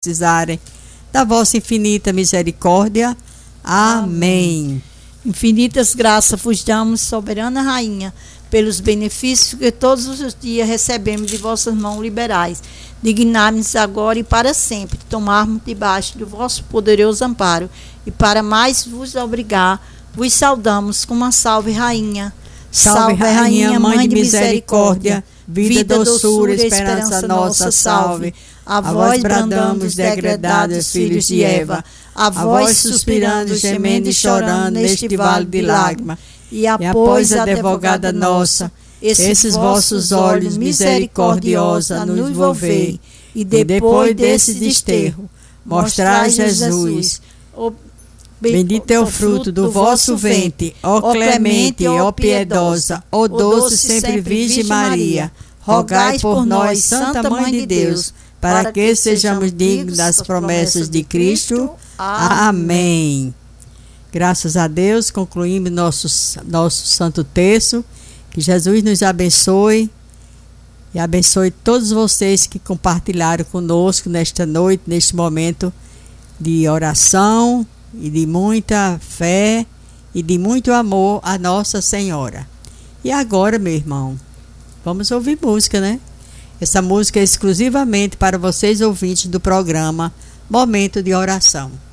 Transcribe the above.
precisarem da vossa infinita misericórdia. Amém. Infinitas graças vos damos, soberana rainha, pelos benefícios que todos os dias recebemos de vossas mãos liberais. Dignai-nos agora e para sempre tomarmos debaixo do vosso poderoso amparo, e para mais vos obrigar, vos saudamos com uma salve, rainha. Salve, rainha, mãe de misericórdia, vida, doçura, esperança nossa, salve. A vós bradamos, degredados filhos de Eva, a vós suspirando, gemendo e chorando neste vale de lágrimas. E após, advogada nossa, esses vossos olhos misericordiosa nos envolvei, e depois desse desterro, mostrai Jesus. Bendito é o fruto do vosso ventre, ó clemente, ó piedosa, ó doce sempre Virgem Maria. Rogai por nós, Santa Mãe de Deus, para que sejamos dignos das promessas de Cristo. Amém. Graças a Deus, concluímos nosso santo terço. Que Jesus nos abençoe e abençoe todos vocês que compartilharam conosco nesta noite, neste momento de oração e de muita fé e de muito amor a Nossa Senhora. E agora, meu irmão, vamos ouvir música, né? Essa música é exclusivamente para vocês ouvintes do programa Momento de Oração.